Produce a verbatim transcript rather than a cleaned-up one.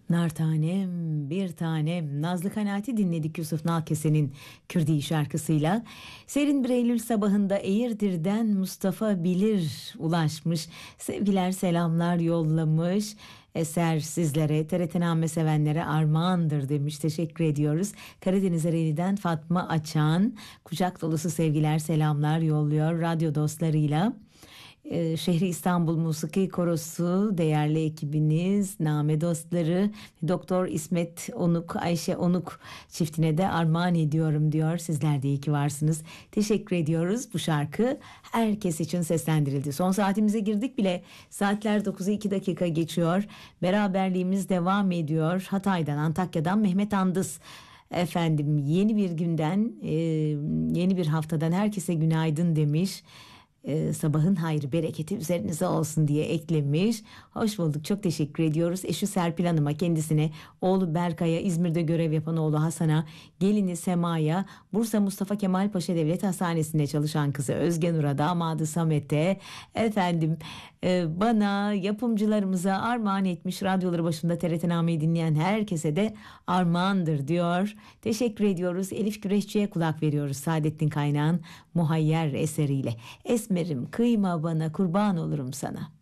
Nar tanem, bir tanem. Nazlı Kanaati dinledik Yusuf Nalkese'nin Kürdi şarkısıyla. Serin bir Eylül sabahında Eğirdir'den Mustafa Bilir ulaşmış. Sevgiler selamlar yollamış. Eser sizlere, T R T Name sevenlere armağandır demiş. Teşekkür ediyoruz. Karadeniz Ereğli'den Fatma Açan kucak dolusu sevgiler selamlar yolluyor radyo dostlarıyla. Ee, Şehri İstanbul Musiki Korosu değerli ekibiniz, Name dostları, Doktor İsmet Onuk, Ayşe Onuk çiftine de armağan ediyorum diyor. Sizler de iyi ki varsınız. Teşekkür ediyoruz. Bu şarkı herkes için seslendirildi. Son saatimize girdik bile. Saatler dokuzu iki dakika geçiyor. Beraberliğimiz devam ediyor. Hatay'dan, Antakya'dan Mehmet Andız. Efendim yeni bir günden, e, yeni bir haftadan herkese günaydın demiş. Ee, sabahın hayrı bereketi üzerinize olsun diye eklemiş. Hoş bulduk, çok teşekkür ediyoruz. Eşi Serpil Hanım'a, kendisine, oğlu Berkay'a, İzmir'de görev yapan oğlu Hasan'a, gelini Sema'ya, Bursa Mustafa Kemal Paşa Devlet Hastanesi'nde çalışan kızı Özge Nur'a, damadı Samet'e, efendim e, bana, yapımcılarımıza armağan etmiş, radyoları başında T R T Name'yi dinleyen herkese de armağandır diyor. Teşekkür ediyoruz. Elif Güreşçi'ye kulak veriyoruz. Saadettin Kaynağ'ın Muhayyer eseriyle. Esmerim kıyma bana, kurban olurum sana.